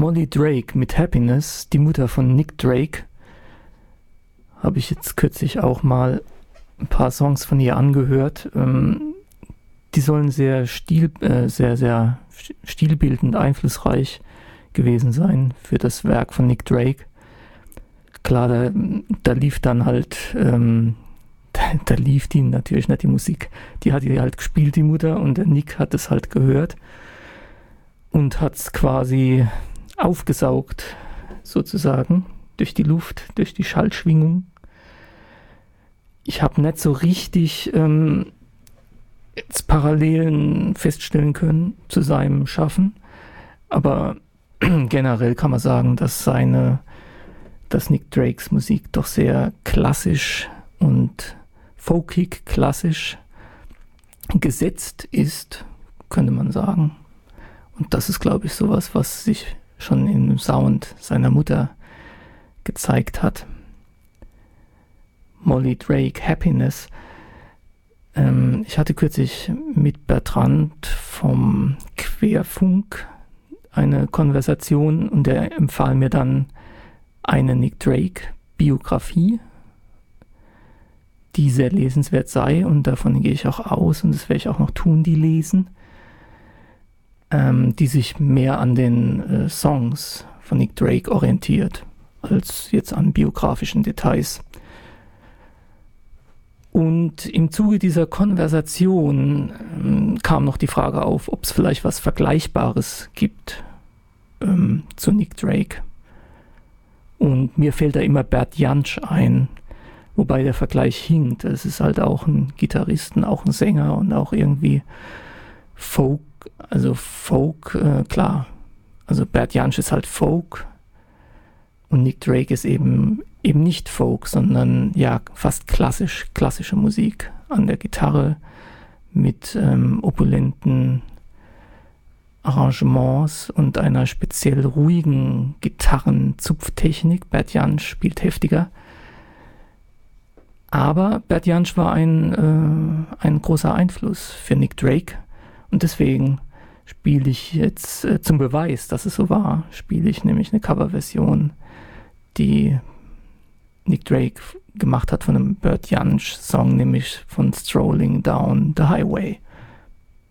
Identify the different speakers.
Speaker 1: Molly Drake mit Happiness, die Mutter von Nick Drake, habe ich jetzt kürzlich auch mal ein paar Songs von ihr angehört. Die sollen sehr stilbildend, einflussreich gewesen sein für das Werk von Nick Drake. Klar, da lief dann halt, da lief die natürlich nicht die Musik. Die hat die halt gespielt, die Mutter, und der Nick hat es halt gehört und hat es quasi aufgesaugt, sozusagen, durch die Luft, durch die Schallschwingung. Ich habe nicht so richtig jetzt Parallelen feststellen können zu seinem Schaffen, aber generell kann man sagen, dass Nick Drakes Musik doch sehr klassisch und folkig klassisch gesetzt ist, könnte man sagen. Und das ist, glaube ich, sowas, was sich schon im Sound seiner Mutter gezeigt hat. Molly Drake, Happiness. Ich hatte kürzlich mit Bertrand vom Querfunk eine Konversation und er empfahl mir dann eine Nick Drake Biografie, die sehr lesenswert sei, und davon gehe ich auch aus, und das werde ich auch noch tun, die lesen, die sich mehr an den Songs von Nick Drake orientiert, als jetzt an biografischen Details. Und im Zuge dieser Konversation kam noch die Frage auf, ob es vielleicht was Vergleichbares gibt zu Nick Drake. Und mir fällt da immer Bert Jansch ein, wobei der Vergleich hinkt. Es ist halt auch ein Gitarrist, auch ein Sänger und auch irgendwie Folk, klar. Also Bert Jansch ist halt Folk und Nick Drake ist eben nicht Folk, sondern ja fast klassische Musik an der Gitarre mit opulenten Arrangements und einer speziell ruhigen Gitarrenzupftechnik. Bert Jansch spielt heftiger. Aber Bert Jansch war ein großer Einfluss für Nick Drake, und deswegen spiele ich jetzt zum Beweis, dass es so war, spiele ich nämlich eine Coverversion, die Nick Drake gemacht hat von einem Bert Jansch Song, nämlich von Strolling Down the Highway.